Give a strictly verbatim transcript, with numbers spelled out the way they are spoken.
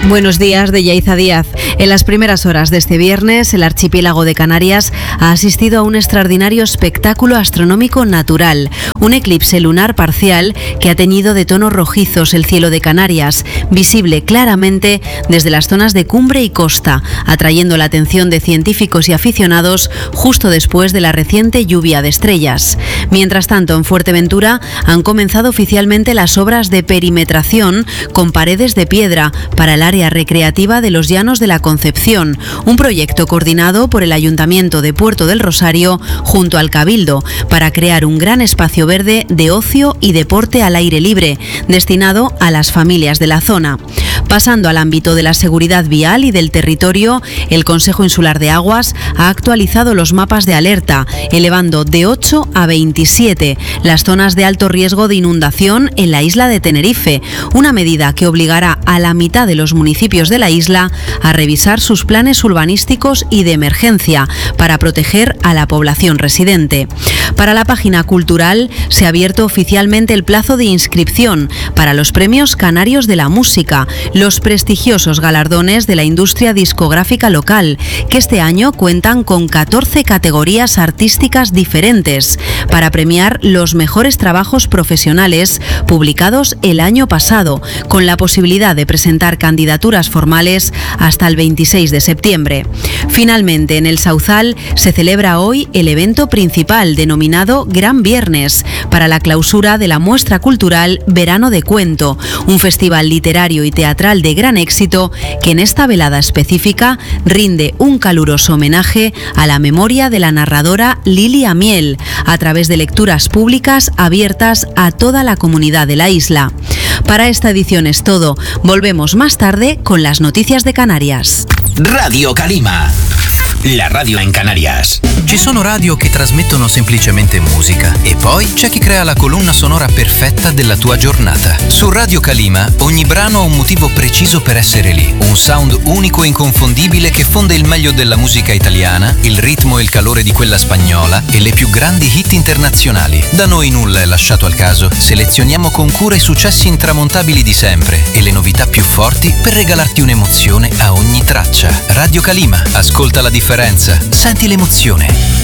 Buenos días, de Yaiza Díaz. En las primeras horas de este viernes, el archipiélago de Canarias ha asistido a un extraordinario espectáculo astronómico natural, un eclipse lunar parcial que ha teñido de tonos rojizos el cielo de Canarias, visible claramente desde las zonas de cumbre y costa, atrayendo la atención de científicos y aficionados justo después de la reciente lluvia de estrellas. Mientras tanto, en Fuerteventura han comenzado oficialmente las obras de perimetración con paredes de piedra para el área recreativa de los Llanos de la Concepción, un proyecto coordinado por el Ayuntamiento de Puerto del Rosario junto al Cabildo para crear un gran espacio verde de ocio y deporte al aire libre, destinado a las familias de la zona. Pasando al ámbito de la seguridad vial y del territorio, el Consejo Insular de Aguas ha actualizado los mapas de alerta, elevando de ocho a veintisiete las zonas de alto riesgo de inundación en la isla de Tenerife, una medida que obligará a la mitad de los municipios de la isla a revisar sus planes urbanísticos y de emergencia para proteger a la población residente. Para la página cultural se ha abierto oficialmente el plazo de inscripción para los Premios Canarios de la Música, los prestigiosos galardones de la industria discográfica local, que este año cuentan con catorce categorías artísticas diferentes para premiar los mejores trabajos profesionales publicados el año pasado, con la posibilidad de presentar candidaturas formales hasta el veintiséis de septiembre. Finalmente, en el Sauzal se celebra hoy el evento principal denominado Gran Viernes para la clausura de la muestra cultural Verano de Cuento, un festival literario y teatral de gran éxito que en esta velada específica rinde un caluroso homenaje a la memoria de la narradora Lili Amiel a través de lecturas públicas abiertas a toda la comunidad de la isla. Para esta edición es todo. Volvemos más tarde con las noticias de Canarias. Radio Calima, la radio in Canarias. Ci sono radio che trasmettono semplicemente musica e poi c'è chi crea la colonna sonora perfetta della tua giornata. Su Radio Calima ogni brano ha un motivo preciso per essere lì, un sound unico e inconfondibile che fonde il meglio della musica italiana, il ritmo e il calore di quella spagnola e le più grandi hit internazionali. Da noi nulla è lasciato al caso, selezioniamo con cura i successi intramontabili di sempre e le novità più forti per regalarti un'emozione a ogni traccia. Radio Calima, ascolta la differenza, senti l'emozione.